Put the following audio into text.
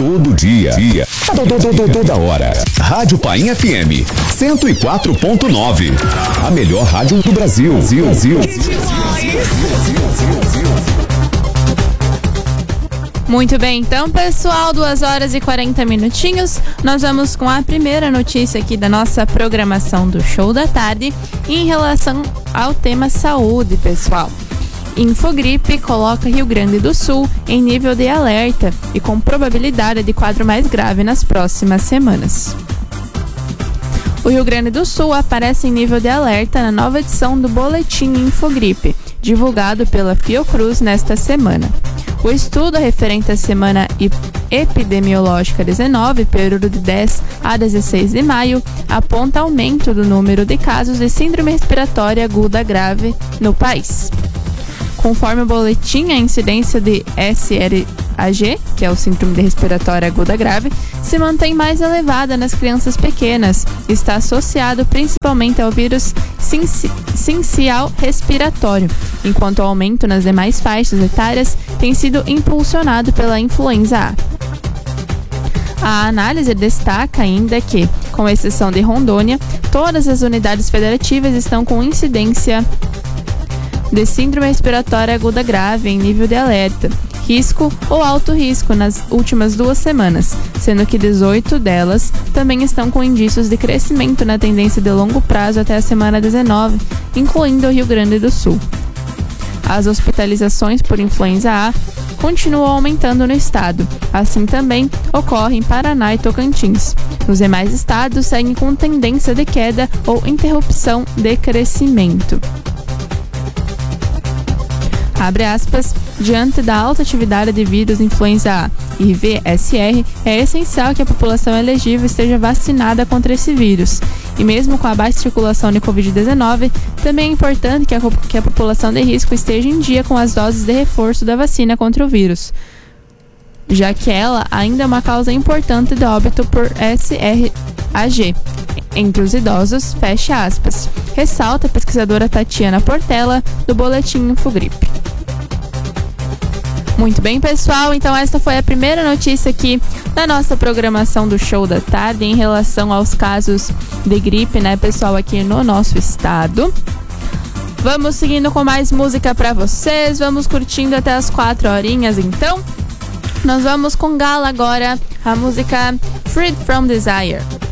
todo dia. Toda hora. Rádio Painha FM 104.9. A melhor rádio do Brasil. Muito bem, então pessoal, 2h40, nós vamos com a primeira notícia aqui da nossa programação do Show da Tarde em relação ao tema saúde, pessoal. Infogripe coloca Rio Grande do Sul em nível de alerta e com probabilidade de quadro mais grave nas próximas semanas. O Rio Grande do Sul aparece em nível de alerta na nova edição do Boletim Infogripe, divulgado pela Fiocruz nesta semana. O estudo referente à semana epidemiológica 19, período de 10 a 16 de maio, aponta aumento do número de casos de síndrome respiratória aguda grave no país. Conforme o boletim, a incidência de SRAG, que é o síndrome respiratória aguda grave, se mantém mais elevada nas crianças pequenas. Está associado principalmente ao vírus sincial respiratório, enquanto o aumento nas demais faixas etárias tem sido impulsionado pela influenza A. A análise destaca ainda que, com exceção de Rondônia, todas as unidades federativas estão com incidência de síndrome respiratória aguda grave em nível de alerta, risco ou alto risco nas últimas 2 semanas, sendo que 18 delas também estão com indícios de crescimento na tendência de longo prazo até a semana 19, incluindo o Rio Grande do Sul. As hospitalizações por influenza A continuam aumentando no estado, assim também ocorre em Paraná e Tocantins. Nos demais estados seguem com tendência de queda ou interrupção de crescimento. Abre aspas, diante da alta atividade de vírus influenza A e VSR, é essencial que a população elegível esteja vacinada contra esse vírus. E mesmo com a baixa circulação de Covid-19, também é importante que a população de risco esteja em dia com as doses de reforço da vacina contra o vírus, já que ela ainda é uma causa importante de óbito por SRAG entre os idosos, fecha aspas, ressalta a pesquisadora Tatiana Portela, do Boletim Infogripe. Muito bem, pessoal, então esta foi a primeira notícia aqui da nossa programação do Show da Tarde em relação aos casos de gripe, né, pessoal, aqui no nosso estado. Vamos seguindo com mais música pra vocês, vamos curtindo até as 4 horinhas, então. Nós vamos com Gala agora, a música Freed From Desire.